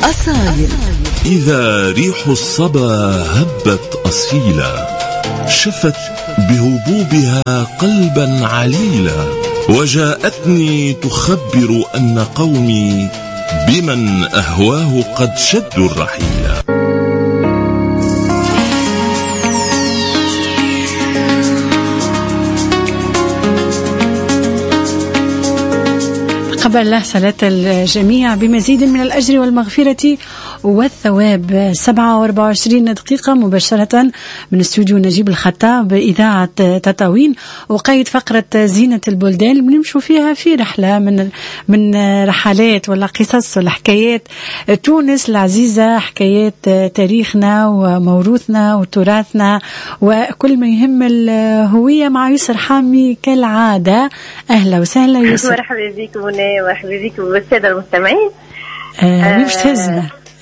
أصايل. إذا ريح الصبا هبت أصيلا، شفت بهبوبها قلبا عليلا، وجاءتني تخبر أن قومي بمن أهواه قد شدوا الرحيلا. قبل الله صلاة الجميع بمزيد من الأجر والمغفرة والثواب. 7:24 دقيقة مباشرة من استوديو نجيب الخطاب بإذاعة تطاوين، وقيد فقرة زينة البلدان بنمشوا فيها في رحلة من رحلات ولا قصص ولا حكايات تونس العزيزة، حكايات تاريخنا وموروثنا وتراثنا وكل ما يهم الهوية مع يسر حامي كالعادة. أهلا وسهلا يسر. مرحبا بكم ومرحبا بكم بالسادة المستمعين. باش تهزنا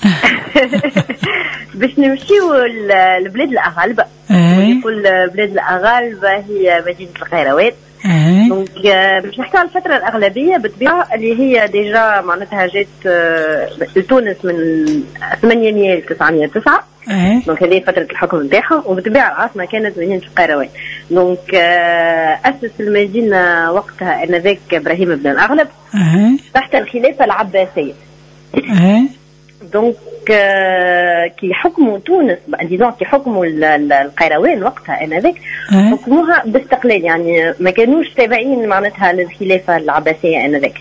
باش نمشيو لبلاد الأغالبة. يقول بلاد الأغالبة هي مدينة القيروان. دونك باش نحكي على الفترة الأغلبية بالطبيعة اللي هي ديجا معناتها جات لتونس من 800 ل 909. دونك هذه فترة الحكم نتاعها، وبالطبيعة العاصمة كانت مدينة القيروان. دونك أسس المدينة وقتها آنذاك إبراهيم بن الأغلب تحت الخلافة العباسية. دونك كي حكموا تونس ديزون كي حكموا القيروان وقتها آنذاك حكموها باستقلال، يعني ما كانوش تابعين معناتها للخلافة العباسية آنذاك.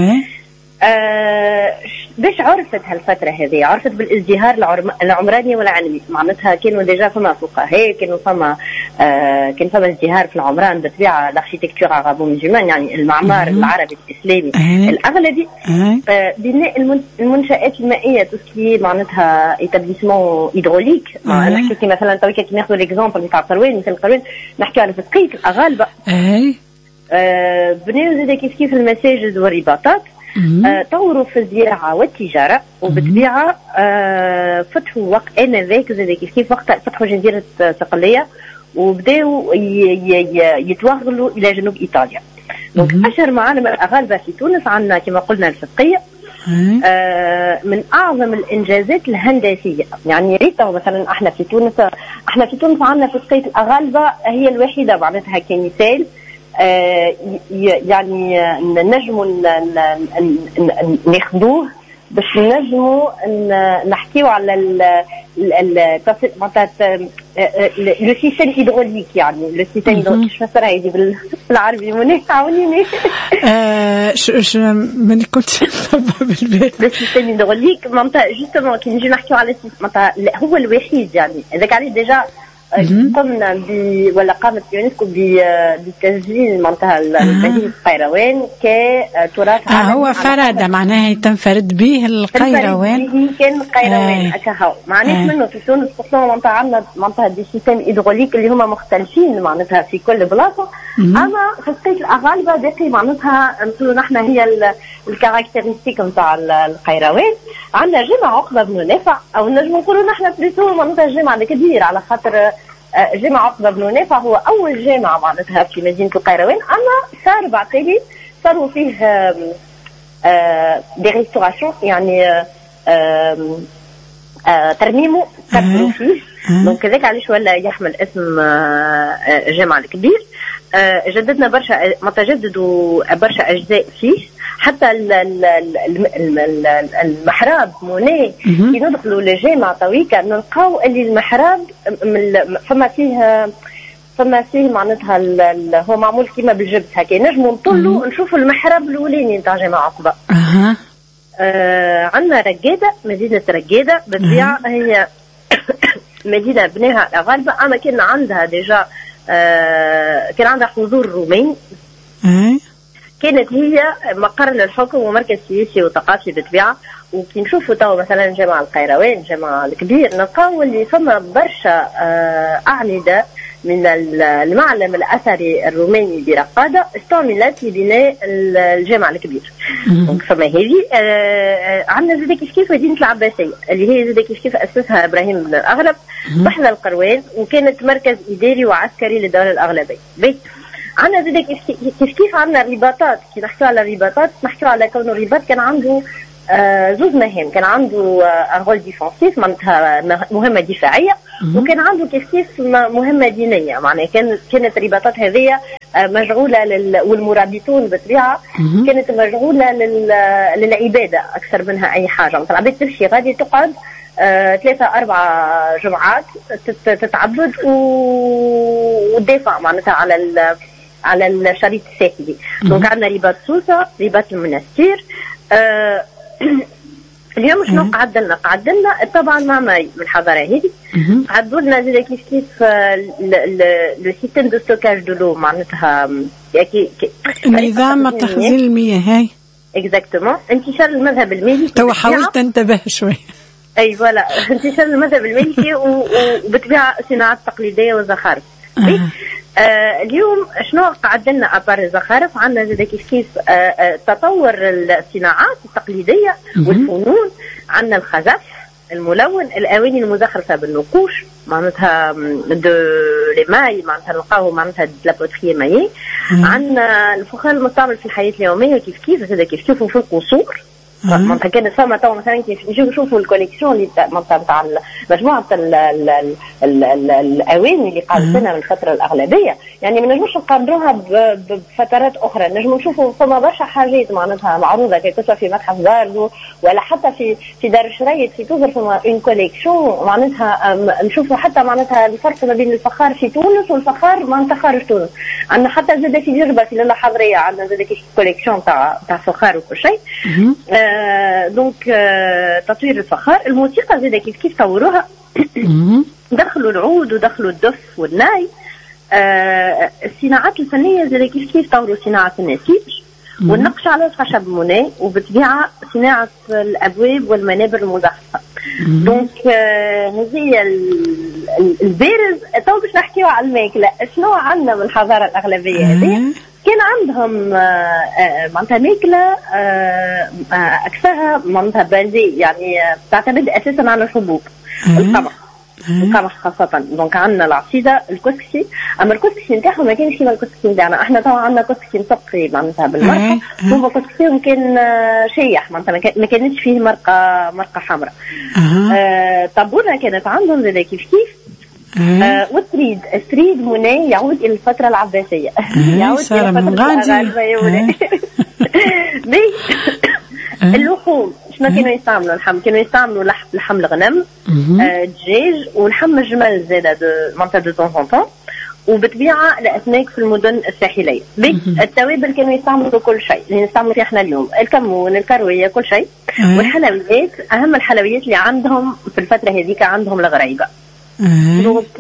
باش عرفت هالفترة هذه؟ عرفت بالازدهار العمراني والعلمي، معناتها كانوا ديجا فما فقهاء، كان فما ازدهار في العمران بالطبيعة، الاركيتكتور عربو مجمع، يعني المعمار العربي الإسلامي الأغلبي، بناء المنشآت المائية تسكي معناتها إيتابليسمون هيدروليك. نحكي مثلا تويكا كي ناخذ ليكزامبل نتاع القروان، مثل القروان نحكي على فقهية الأغالبة. بناو زاد كيف المساجد والرباطات، طوروا في الزراعة والتجارة، وبالطبيعة فتحوا وقت آنذاك زاد كيف وقت فتحوا جزيرة صقلية، وبداوا يتوغلوا إلى جنوب إيطاليا. دونك أشهر معالم الأغالبة في تونس عندنا كما قلنا الفقهية، من أعظم الإنجازات الهندسية. يعني ريتا مثلا احنا في تونس عندنا فقهية الأغالبة هي الوحيدة معناتها كمثال، يعني نجموا ناخذوه باش نجموا نحكيو على لو سيستم هيدروليك. يعني لو سيستم هيدروليك كيفاش نفسرها هذه بالعربي؟ منى عاونيني. من كنت بالبال لو سيستم هيدروليك معناتها جوستومون كي نجي نحكيو على معناتها هو الوحيد، يعني هذاك عليه ديجا قمنا ولا قامت يونسكو بتسجيل معناتها مدينة القيروان كتراث عالمي. هو فرد معناها تنفرد به القيروان. كان القيروان هكا معناها منه في تونس خصوصا معناتها عندنا معناتها دي سيستم هيدروليك اللي هما مختلفين معناتها في كل بلاصة. أما خصية الأغالبة باقي معناتها نقولوا نحن هي الكاركتيرستيك نتاع القيروان. عندنا جامع عقبة بن نافع، أو نجم نقولوا نحن بليتو معناتها الجامع الكبير، على خاطر جامع عقبة بن نافع هو أول جامع معناتها في مدينة القيروان. أما صار بعقيلي صاروا فيه دي ريستوراسيون، يعني ترميمه كبروا فيه. دونك كذلك علاش ولا يحمل اسم جامع الكبير. جددنا برشا، متجددوا برشا أجزاء فيه، حتى المحراب موني كي ندخلوا لجامع طويكا نلقاو اللي المحراب فما فيه معناتها هو معمول كيما بالجبس هكا، نجموا نطلوا نشوفوا المحراب الاولاني نتاع جامع عقبة. عندنا رقادة، مدينة رقادة بالطبيعة هي مدينة بناها الأغالبة، أما كان عندها ديجا كان عندها حضور روماني. كانت هي مقر للحكم ومركز سياسي وثقافي بالطبيعة. وكي نشوفوا توا مثلا جامع القيروان الجامع الكبير نلقاو اللي فما برشا أعمدة من المعلم الأثري الروماني برقادة استعملت لبناء الجامع الكبير. دونك فما هذه عندنا زاد كيف مدينة العباسية اللي هي زاد كيف أسسها إبراهيم بن الأغلب بحذا القروان، وكانت مركز إداري وعسكري للدولة الأغلبية. عندنا زاد كيف عندنا الرباطات. كي نحكيو على الرباطات نحكيو على كون الرباط كان عنده زوج مهام. كان عنده رول ديفونسيف معناتها مهمه دفاعيه، وكان عنده كيف مهمه دينيه. معناها كانت الرباطات هذه مشغوله والمرابطون بالطبيعه كانت مشغوله للعباده اكثر منها اي حاجه. مثلا العباد تمشي غادي تقعد 3-4 جمعات تتعبد وتدافع معناتها على الشريط الساحلي. دونك عندنا رباط سوسه، رباط المنستير. اليوم شنو قعد لنا طبعا مع ماري من الحضاره هذه قعدوا لنا زي كيف لو سيستم دو ستوكاج دو لو معناتها نظام تخزين المياه. هاي اكزاكتومون انتشار المذهب المالكي. تو حاولت انتبه شوي. اي فوالا انتشار المذهب المالكي وبطبيعه الصناعات التقليديه والزخارف. اليوم شنو قعد لنا ابار الزخارف؟ عندنا زاد كيف تطور الصناعات التقليديه والفنون. عندنا الخزف الملون، الاواني المزخرفه بالنقوش معناتها دو لي ماي معناتها نلقاو معناتها لا بوتري ماي. عندنا الفخار المستعمل في الحياه اليوميه كيف زاد كيف تشوفوا في القصور معناتها كانت فما تو مثلا كيف نشوفوا الكوليكسيون اللي معناتها تاع مجموعه الاواني اللي قعدت لنا من الفتره الاغلبيه. يعني ما نجموش نقارنوها بفترات اخرى. نجموا نشوفوا فما برشا حاجات معناتها معروضه كيف في متحف دارلو ولا حتى في دار الشرايط في توزر فما اون كوليكسيون معناتها نشوفوا حتى معناتها الفرق ما بين الفخار في تونس والفخار معناتها خارج تونس. عندنا حتى زاد في جربه في لاله حضريه عندنا زاد كوليكسيون تاع فخار وكل شيء. دونك تطوير الفخار. الموسيقى زاد كيف طوروها دخلوا العود ودخلوا الدف والناي. الصناعات الفنيه زاد كيف طوروا صناعه النسيج والنقش على الخشب موني، وبالطبيعه صناعه الابواب والمنابر المزخرفه. دونك هذه البارز. تو باش نحكيو على الماكله. شنو عندنا من الحضاره الاغلبيه هذه؟ كان عندهم معناتها ماكله اكثرها معناتها بازي، يعني تعتمد اساسا على الحبوب. القمح خاصه. دونك عندنا العصيده، الكسكسي. اما الكسكسي نتاعهم ما كانش كيما الكسكسي نتاعنا احنا. طبعا عندنا كسكسي مسقي معناتها بالمرقه، هو كسكسي كان شيح معناتها ما كانتش فيه مرقه حمراء. طابونه كانت عندهم زي كيف والثريد هنا يعود الى الفتره العباسيه. يعود الى الفتره العباسيه. اللحوم شنو كانوا يستعملوا؟ اللحم كانوا يستعملوا لحم الغنم، دجاج ولحم الجمل زاده معناتها دو طون طون. وبطبيعه الاسماك في المدن الساحليه. التوابل كانوا يستعملوا كل شيء اللي نستعملوا فيه احنا اليوم، الكمون، الكرويه، كل شيء. والحلويات اهم الحلويات اللي عندهم في الفتره هذيك عندهم الغريبه. دونك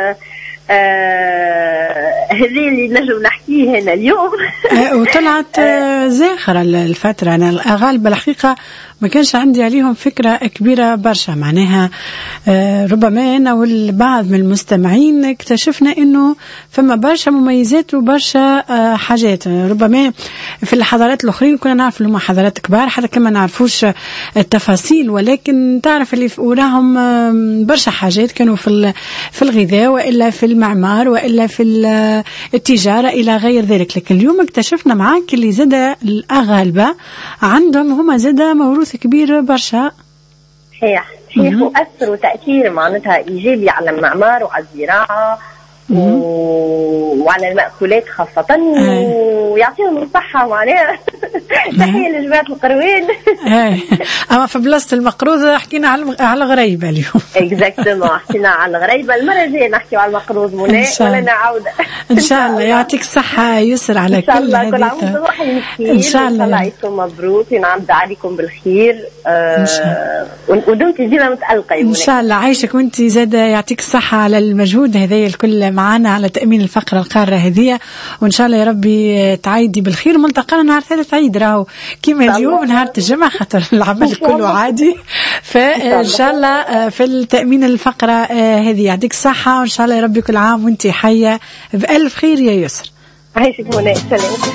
هذه اللي نجم نحكيه هنا اليوم. وطلعت زاخرة الفترة. أنا الغالب الحقيقة ما كانش عندي عليهم فكرة كبيرة برشا. معناها ربما أنا والبعض من المستمعين اكتشفنا أنه فما برشا مميزات وبرشا حاجات. ربما في الحضارات الأخرين كنا نعرف لهم حضارات كبار حتى كما نعرفوش التفاصيل، ولكن تعرف اللي وراهم برشا حاجات كانوا في الغذاء وإلا في المعمار وإلا في التجارة إلى غير ذلك. لكن اليوم اكتشفنا معاك اللي زاد الأغالبة عندهم هما زاد موروث كبير برشا. صحيح وأثروا تأثير معناتها إيجابي على المعمار وعلى الزراعة وعلى المأكولات خاصة. ويعطيهم الصحة معناها. تحية لجماعة القروين. أما في بلاصة المقروض حكينا على الغريبة اليوم. اكزاكتومون حكينا على الغريبة. المرة الجاية نحكي على المقروض منى ولا نعود. إن شاء الله. يعطيك الصحة يسر على كل هذه. كل عام وانتم بخير. إن شاء الله. عيدكم مبروك ونعد عليكم بالخير. ودمتي ديما متألقة. إن شاء الله. عايشك وانت زاد. يعطيك الصحة على المجهود هذا الكل معنا على تأمين الفقرة القارة هذه، وإن شاء الله يا ربي تعيدي بالخير. ملتقانا نهار ثالث عيد راهو كيما اليوم نهار الجمعة خاطر العمل كله عادي. فإن شاء الله في التأمين الفقرة هذه يعطيك الصحة، وإن شاء الله يا ربي كل عام وانت حية بألف خير يا يسر. عايشك منى. سلام.